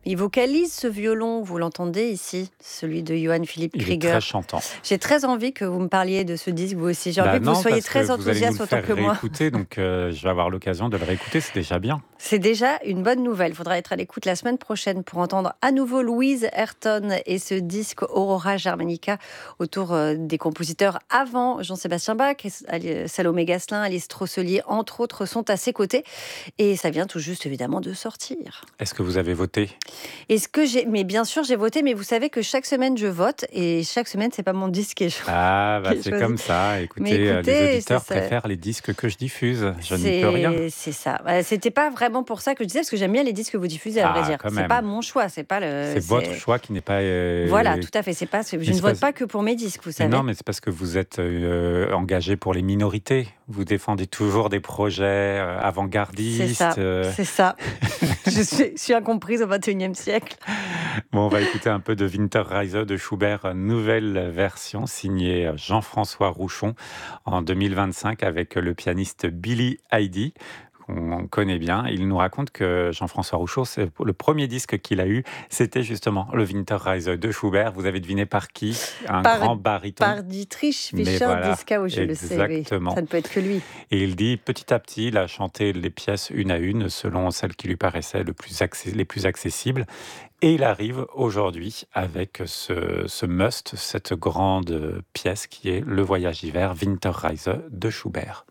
Il vocalise ce violon, vous l'entendez ici, celui de Johann Philipp Il est Krieger. très chantant. J'ai très envie que vous me parliez de ce disque, vous aussi. J'ai envie que vous Non, soyez parce que très vous allez nous enthousiaste le autant faire que moi. réécouter, donc je vais avoir l'occasion de le réécouter, c'est déjà bien. C'est déjà une bonne nouvelle. Il faudra être à l'écoute la semaine prochaine pour entendre à nouveau Louise Ayrton et ce disque Aurora Germanica autour des compositeurs avant Jean-Sébastien Bach. Salomé Gasselin, Alice Trosselier, entre autres, sont à ses côtés. Et ça vient tout juste, évidemment, de sortir. Est-ce que vous avez voté? Mais bien sûr, j'ai voté, mais vous savez que chaque semaine, je vote. Et chaque semaine, c'est pas mon disque qui est Ah, qui est c'est choisi. comme ça. Mais Écoutez, écoutez, les c'est auditeurs ça. préfèrent les disques que je diffuse. Je n'y peux rien. C'est ça. C'était pas vraiment pour ça que je disais, parce que j'aime bien les disques que vous diffusez, à vrai Ah, dire. quand C'est même. pas mon choix, c'est pas le. C'est votre choix qui n'est pas... Voilà, tout à fait. Je mais ne c'est vote pas... pas que pour mes disques, vous Mais savez. non, mais c'est parce que vous êtes engagé pour les minorités. Vous défendez toujours des projets C'est ça, avant-gardistes. c'est ça. Je suis incomprise au XXIe siècle. Bon, on va écouter un peu de Winterreise de Schubert, nouvelle version signée Jean-François Rouchon en 2025 avec le pianiste Billy Heidi, qu'on connaît bien. Il nous raconte que Jean-François Rouchon, c'est le premier disque qu'il a eu, c'était justement le Winterreise de Schubert. Vous avez deviné par qui? Un grand baryton. Par Dietrich Mais Fischer-Dieskau, je le sais, oui. exactement. Ça ne peut être que lui. Et il dit, petit à petit, il a chanté les pièces une à une, selon celles qui lui paraissaient les plus accessibles. Et il arrive aujourd'hui avec ce must, cette grande pièce qui est Le Voyage d'hiver, Winterreise de Schubert.